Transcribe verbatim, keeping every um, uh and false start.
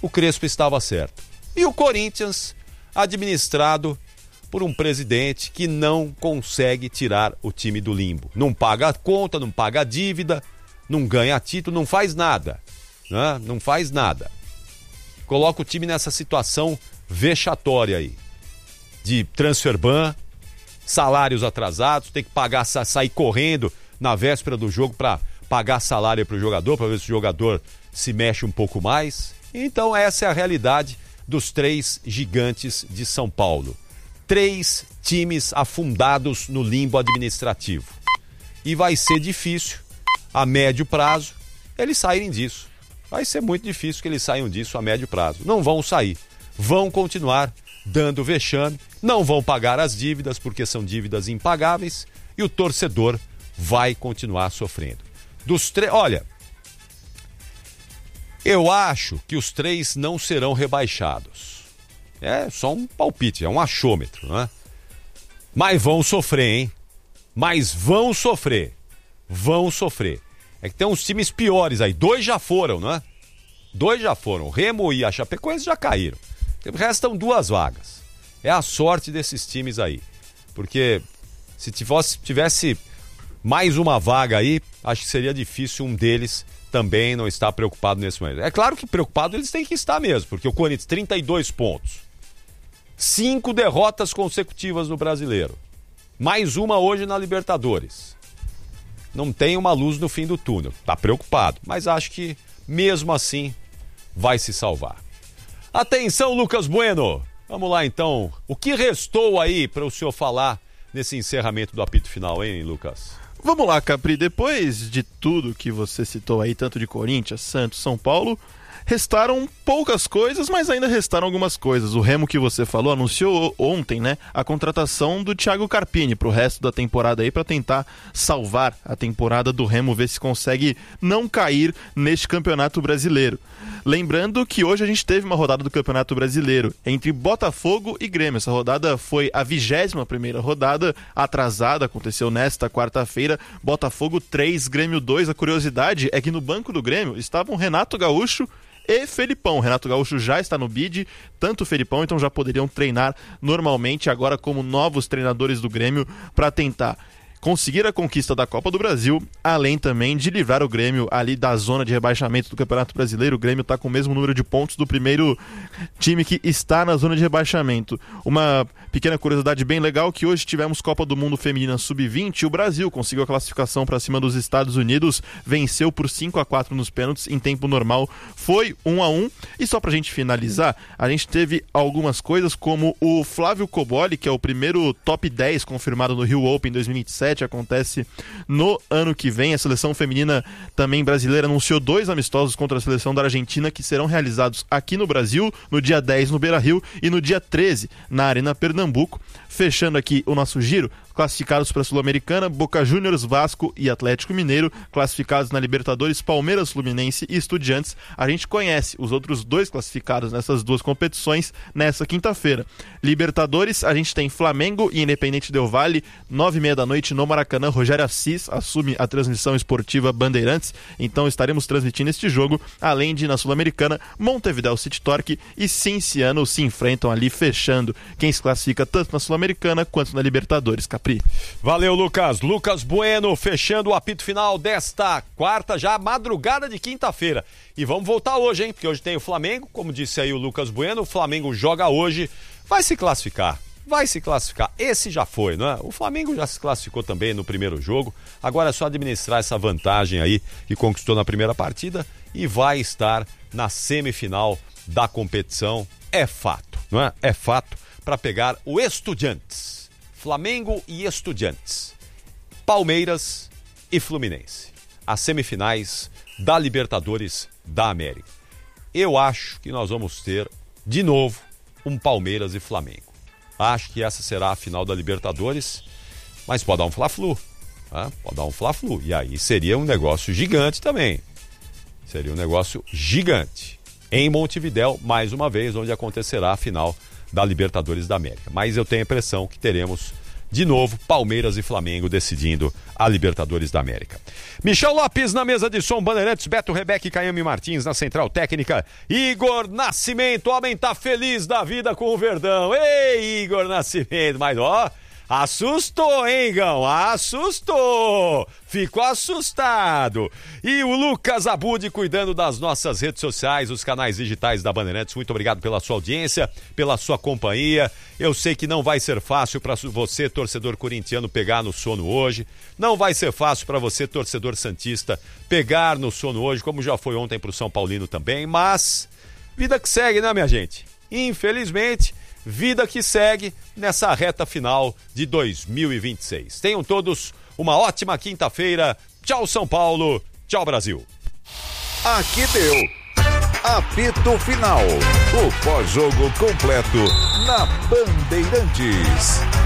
o Crespo estava certo. E o Corinthians, administrado por um presidente que não consegue tirar o time do limbo. Não paga a conta, não paga a dívida, não ganha título, não faz nada. Né? Não faz nada. Coloca o time nessa situação vexatória aí. De transfer ban, salários atrasados, tem que pagar, sair correndo na véspera do jogo para pagar salário para o jogador, para ver se o jogador se mexe um pouco mais. Então essa é a realidade dos três gigantes de São Paulo. Três times afundados no limbo administrativo. E vai ser difícil, a médio prazo, eles saírem disso. Vai ser muito difícil que eles saiam disso a médio prazo. Não vão sair. Vão continuar dando vexame, não vão pagar as dívidas, porque são dívidas impagáveis, e o torcedor vai continuar sofrendo. Dos três, olha, eu acho que os três não serão rebaixados. É só um palpite, é um achômetro, né? Mas vão sofrer, hein? Mas vão sofrer. Vão sofrer. É que tem uns times piores aí. Dois já foram, né? Dois já foram. O Remo e a Chapecoense já caíram. Restam duas vagas. É a sorte desses times aí. Porque se tivesse, tivesse mais uma vaga aí, acho que seria difícil um deles também não estar preocupado nesse momento. É claro que preocupado eles têm que estar mesmo, porque o Corinthians, trinta e dois pontos. Cinco derrotas consecutivas no Brasileiro. Mais uma hoje na Libertadores. Não tem uma luz no fim do túnel. Tá preocupado, mas acho que mesmo assim vai se salvar. Atenção, Lucas Bueno. Vamos lá então. O que restou aí para o senhor falar nesse encerramento do apito final, hein, Lucas? Vamos lá, Capri. Depois de tudo que você citou aí, tanto de Corinthians, Santos, São Paulo, restaram poucas coisas, mas ainda restaram algumas coisas. O Remo, que você falou, anunciou ontem, né, a contratação do Thiago Carpini para o resto da temporada aí, para tentar salvar a temporada do Remo, ver se consegue não cair neste Campeonato Brasileiro. Lembrando que hoje a gente teve uma rodada do Campeonato Brasileiro entre Botafogo e Grêmio. Essa rodada foi a vigésima primeira rodada, atrasada, aconteceu nesta quarta-feira. Botafogo três, Grêmio dois. A curiosidade é que no banco do Grêmio estavam Renato Gaúcho e Felipão. Renato Gaúcho já está no bid, tanto o Felipão, então já poderiam treinar normalmente agora como novos treinadores do Grêmio para tentar conseguir a conquista da Copa do Brasil, além também de livrar o Grêmio ali da zona de rebaixamento do Campeonato Brasileiro. O Grêmio está com o mesmo número de pontos do primeiro time que está na zona de rebaixamento. Uma pequena curiosidade bem legal, que hoje tivemos Copa do Mundo Feminina sub vinte e o Brasil conseguiu a classificação para cima dos Estados Unidos, venceu por cinco a quatro nos pênaltis, em tempo normal foi um a um. E só pra gente finalizar, a gente teve algumas coisas como o Flávio Coboli, que é o primeiro top dez confirmado no Rio Open dois mil e vinte e sete, acontece no ano que vem. A seleção feminina também brasileira anunciou dois amistosos contra a seleção da Argentina que serão realizados aqui no Brasil, no dia dez no Beira-Rio e no dia treze na Arena Pernambuco. Fechando aqui o nosso giro, classificados para a Sul-Americana, Boca Juniors, Vasco e Atlético Mineiro. Classificados na Libertadores, Palmeiras, Fluminense e Estudiantes. A gente conhece os outros dois classificados nessas duas competições nessa quinta-feira. Libertadores, a gente tem Flamengo e Independente Del Valle, nove e meia da noite no Maracanã. Rogério Assis assume a transmissão esportiva Bandeirantes, então estaremos transmitindo este jogo, além de, na Sul-Americana, Montevideo City Torque e Cinciano se enfrentam ali, fechando quem se classifica tanto na Sul-Americana quanto na Libertadores. Capri. Valeu, Lucas. Lucas Bueno, fechando o apito final desta quarta, já madrugada de quinta-feira. E vamos voltar hoje, hein? Porque hoje tem o Flamengo, como disse aí o Lucas Bueno, o Flamengo joga hoje, vai se classificar. Vai se classificar. Esse já foi, não é? O Flamengo já se classificou também no primeiro jogo. Agora é só administrar essa vantagem aí que conquistou na primeira partida e vai estar na semifinal da competição. É fato, não é? É fato, para pegar o Estudiantes. Flamengo e Estudiantes. Palmeiras e Fluminense. As semifinais da Libertadores da América. Eu acho que nós vamos ter, de novo, um Palmeiras e Flamengo. Acho que essa será a final da Libertadores, mas pode dar um Fla-Flu, né? Pode dar um Fla-Flu, e aí seria um negócio gigante também. Seria um negócio gigante. Em Montevidéu, mais uma vez, onde acontecerá a final da Libertadores da América. Mas eu tenho a impressão que teremos de novo, Palmeiras e Flamengo decidindo a Libertadores da América. Michel Lopes na mesa de som, Bandeirantes, Beto Rebeca e Caiame Martins na central técnica. Igor Nascimento, homem tá feliz da vida com o Verdão. Ei, Igor Nascimento, mas ó, assustou, hein, Gão? Assustou! Ficou assustado. E o Lucas Abud cuidando das nossas redes sociais, os canais digitais da Bandeirantes. Muito obrigado pela sua audiência, pela sua companhia. Eu sei que não vai ser fácil para você, torcedor corintiano, pegar no sono hoje. Não vai ser fácil para você, torcedor santista, pegar no sono hoje, como já foi ontem para o São Paulino também. Mas, vida que segue, né, minha gente? Infelizmente, vida que segue nessa reta final de dois mil e vinte e seis. Tenham todos uma ótima quinta-feira. Tchau, São Paulo. Tchau, Brasil. Aqui deu. Apito Final. O pós-jogo completo na Bandeirantes.